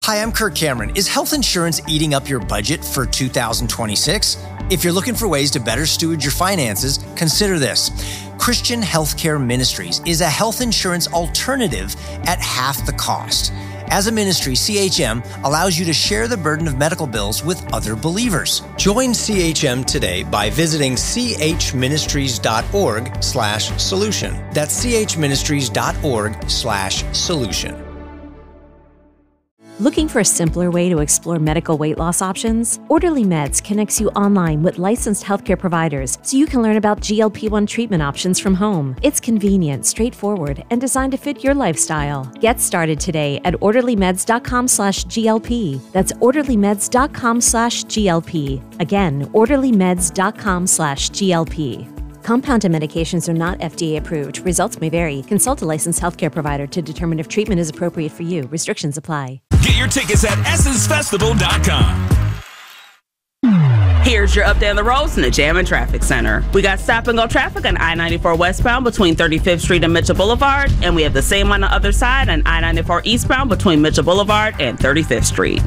Hi, I'm Kirk Cameron. Is health insurance eating up your budget for 2026? If you're looking for ways to better steward your finances, consider this. Christian Healthcare Ministries is a health insurance alternative at half the cost. As a ministry, CHM allows you to share the burden of medical bills with other believers. Join CHM today by visiting chministries.org/solution. That's chministries.org/solution. Looking for a simpler way to explore medical weight loss options? Orderly Meds connects you online with licensed healthcare providers so you can learn about GLP-1 treatment options from home. It's convenient, straightforward, and designed to fit your lifestyle. Get started today at orderlymeds.com/GLP. That's orderlymeds.com/GLP. Again, orderlymeds.com/GLP. Compounded medications are not FDA approved. Results may vary. Consult a licensed healthcare provider to determine if treatment is appropriate for you. Restrictions apply. Get your tickets at EssenceFestival.com. Here's your update on the roads in the Jam and Traffic Center. We got stop-and-go traffic on I-94 westbound between 35th Street and Mitchell Boulevard, and we have the same on the other side on I-94 eastbound between Mitchell Boulevard and 35th Street.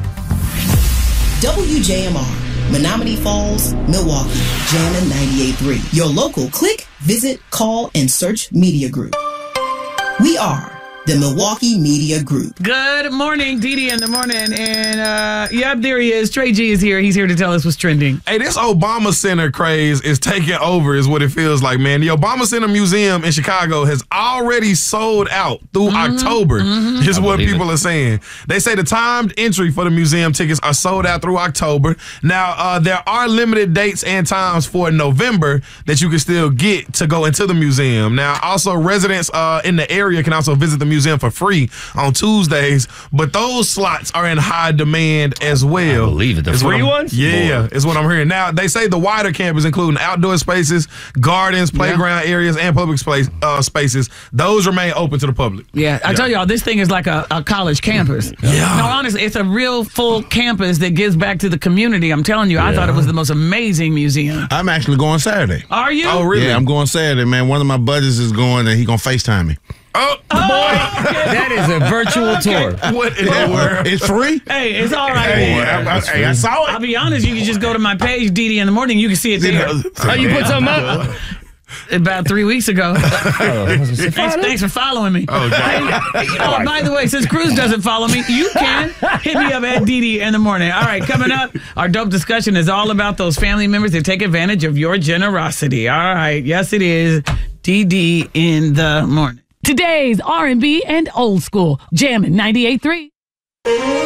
WJMR, Menominee Falls, Milwaukee, Jammin' 98.3. Your local click, visit, call, and search media group. We are the Milwaukee Media Group. Good morning, Dee in the morning. And, there he is. Trey G is here. He's here to tell us what's trending. Hey, this Obama Center craze is taking over is what it feels like, man. The Obama Center Museum in Chicago has already sold out through October, is what people are saying. They say the timed entry for the museum tickets are sold out through October. Now, there are limited dates and times for November that you can still get to go into the museum. Now, also, residents in the area can also visit the museum for free on Tuesdays, but those slots are in high demand as well. I believe it. The free ones? Yeah, is what I'm hearing. Now, they say the wider campus, including outdoor spaces, gardens, playground areas, and public spaces, those remain open to the public. Yeah, I tell y'all, this thing is like a college campus. Yeah. No, honestly, it's a real full campus that gives back to the community. I'm telling you, I thought it was the most amazing museum. I'm actually going Saturday. Are you? Oh, really? Yeah, I'm going Saturday, man. One of my buddies is going, and he going to FaceTime me. Oh, boy. That is a virtual tour. What in the world? It's free? Hey, it's all right. Hey, I saw it. I'll be honest, you can just go to my page, Dee in the morning. You can see it there. Oh, you put something up? About 3 weeks ago. Thanks for following me. Oh, God. By the way, since Cruz doesn't follow me, you can hit me up at Dee in the morning. All right, coming up, our dope discussion is all about those family members that take advantage of your generosity. All right, yes, it is Dee in the morning. Today's R&B and old school, Jammin' 98.3.